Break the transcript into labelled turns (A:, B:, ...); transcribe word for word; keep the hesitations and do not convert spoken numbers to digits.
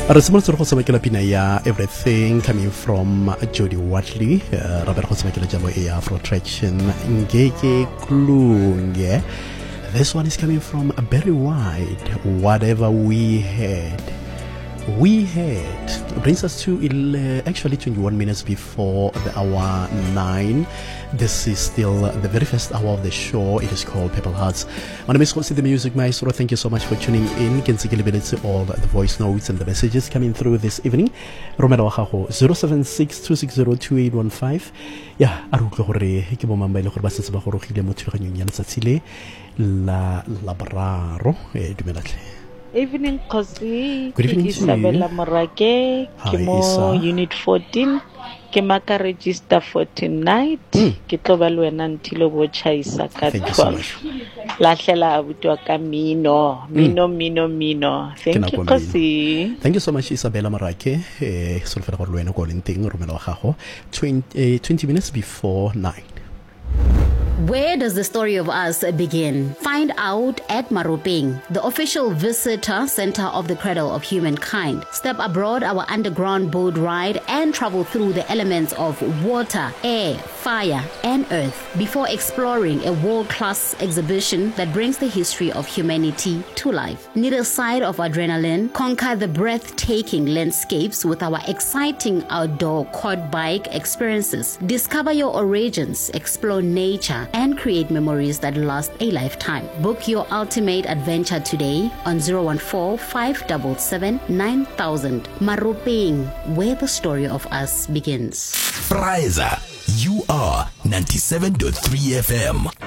A: Re simolotse go tshamekela pina ya Everything coming from Jody Watley. Ra be re go tshamekela jalo e ya Afro Traction Ngeke Kulunge. This one is coming from Barry White. Whatever we had. We had brings us to uh, actually twenty-one minutes before the hour nine. This is still the very first hour of the show. It is called Purple Hearts. My name is Kosi, the Music Maestro. Thank you so much for tuning in. Can see all the voice notes and the messages coming through this evening. Romero Wahaho zero seven six two six zero two eight one five. Yeah, arutlo gore ke bo mamba ile gore ba setse ba go rogile mo thulaganyong ya letsatsi le la labraro e dumelatle.
B: Evening, Kosi.
A: Good evening,
B: Isabella Morake. Kimo Unit fourteen. Kemaka Register fourteen night. Kitloba luena ntilo bocha isaka twelve. Lahlela abutwa ka mino. Mino, mino, mino. Thank you, Kosi.
A: Thank you so much, Isabella Morake. Eh, solfera go luena go lenting romelo gago. twenty minutes before nine.
C: Where does the story of us begin? Find out at Maropeng, the official visitor center of the cradle of humankind. Step aboard our underground boat ride and travel through the elements of water, air, fire, and earth before exploring a world-class exhibition that brings the history of humanity to life. Need a side of adrenaline? Conquer the breathtaking landscapes with our exciting outdoor quad bike experiences. Discover your origins, explore nature, and create memories that last a lifetime. Book your ultimate adventure today on zero one four, five seven seven, nine thousand. Maropeng, where the story of us begins.
D: Fraiza, you are ninety-seven point three F M.